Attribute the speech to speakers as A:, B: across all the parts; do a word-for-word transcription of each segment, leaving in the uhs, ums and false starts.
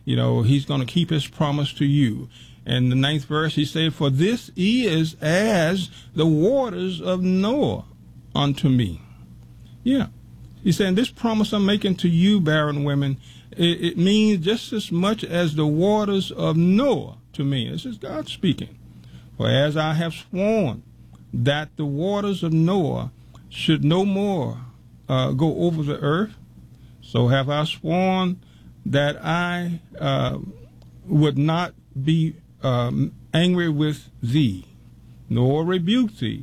A: you know, he's going to keep his promise to you. And the ninth verse, he said, for this is as the waters of Noah unto me. Yeah. He's saying this promise I'm making to you, barren women, it, it means just as much as the waters of Noah to me. This is God speaking. For as I have sworn that the waters of Noah should no more uh, go over the earth, so have I sworn that I uh, would not be um, angry with thee, nor rebuke thee.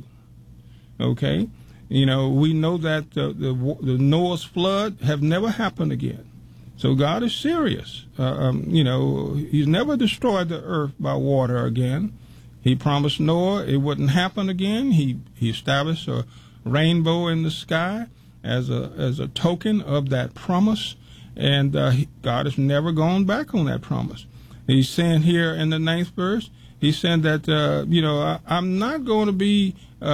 A: Okay? You know, we know that the, the, the Noah's flood have never happened again. So God is serious. Uh, um, you know, he's never destroyed the earth by water again. He promised Noah it wouldn't happen again. He he established a rainbow in the sky as a as a token of that promise, and uh, he, God has never gone back on that promise. He's saying here in the ninth verse, he's saying that uh, you know I, I'm not going to be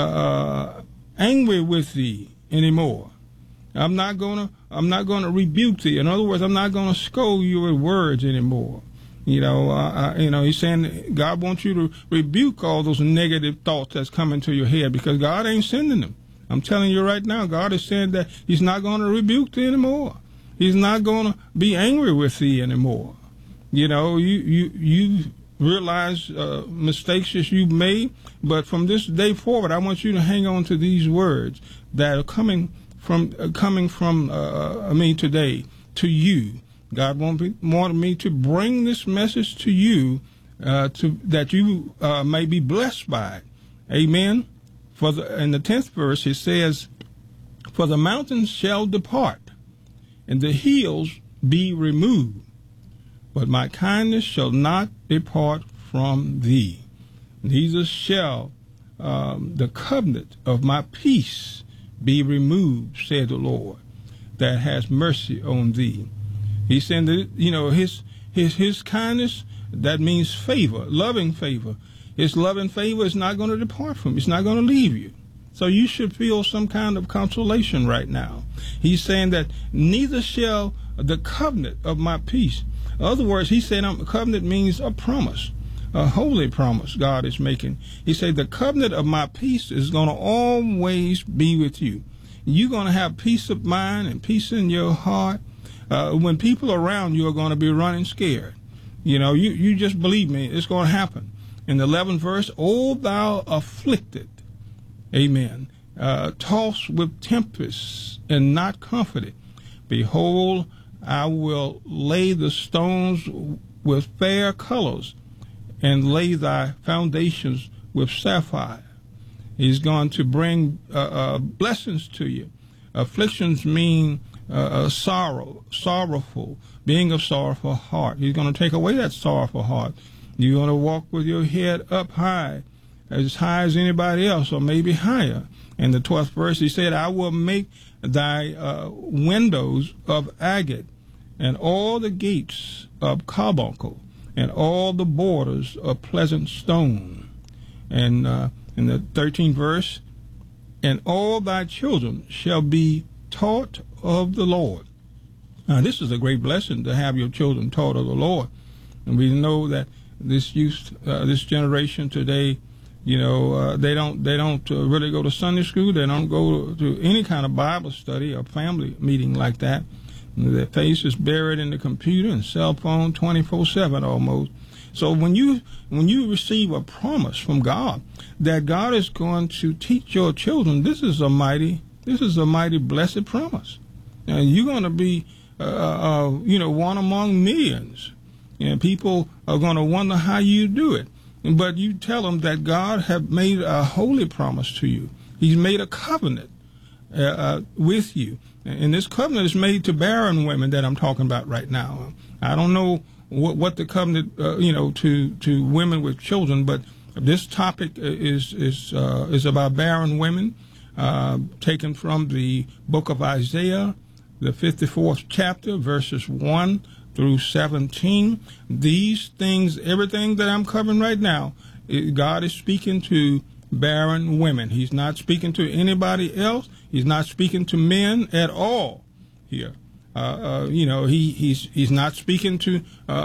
A: uh, angry with thee anymore. I'm not gonna I'm not gonna rebuke thee. In other words, I'm not gonna scold you with words anymore. You know, uh, uh, you know, he's saying God wants you to rebuke all those negative thoughts that's coming to your head because God ain't sending them. I'm telling you right now, God is saying that he's not going to rebuke thee anymore. He's not going to be angry with thee anymore. You know, you you you realize uh, mistakes that you've made, but from this day forward, I want you to hang on to these words that are coming from uh, coming from uh, me today to you. God wanted me to bring this message to you, uh, to that you uh, may be blessed by it. Amen. For the, in the tenth verse, it says, "For the mountains shall depart, and the hills be removed, but my kindness shall not depart from thee. Neither shall um, the covenant of my peace be removed, said the Lord, that has mercy on thee." He's saying that, you know, his his his kindness, that means favor, loving favor. His loving favor is not going to depart from you. It's not going to leave you. So you should feel some kind of consolation right now. He's saying that neither shall the covenant of my peace. In other words, he said um, covenant means a promise, a holy promise God is making. He said the covenant of my peace is going to always be with you. You're going to have peace of mind and peace in your heart. Uh, when people around you are going to be running scared. You know, you, you just believe me, it's going to happen. In the eleventh verse, O thou afflicted, amen, uh, tossed with tempests and not comforted, behold, I will lay the stones with fair colors and lay thy foundations with sapphire. He's going to bring uh, uh, blessings to you. Afflictions mean Uh, uh, sorrow, sorrowful, being of sorrowful heart. He's going to take away that sorrowful heart. You're going to walk with your head up high, as high as anybody else, or maybe higher. In the twelfth verse, he said, I will make thy uh, windows of agate, and all the gates of carbuncle, and all the borders of pleasant stone. And uh, in the thirteenth verse, and all thy children shall be taught of the Lord. Now, this is a great blessing to have your children taught of the Lord. And we know that this youth, uh, this generation today, you know, uh, they don't they don't uh, really go to Sunday school. They don't go to any kind of Bible study or family meeting like that. Their face is buried in the computer and cell phone twenty-four seven almost. So when you when you receive a promise from God that God is going to teach your children, this is a mighty this is a mighty blessed promise. And you're going to be, uh, uh, you know, one among millions. And people are going to wonder how you do it. But you tell them that God have made a holy promise to you. He's made a covenant uh, uh, with you. And this covenant is made to barren women that I'm talking about right now. I don't know what, what the covenant, uh, you know, to, to women with children, but this topic is, is, uh, is about barren women, uh, taken from the book of Isaiah, the fifty-fourth chapter, verses one through seventeen. These things, everything that I'm covering right now, God is speaking to barren women. He's not speaking to anybody else. He's not speaking to men at all here. Uh, uh, you know, he, he's he's not speaking to uh,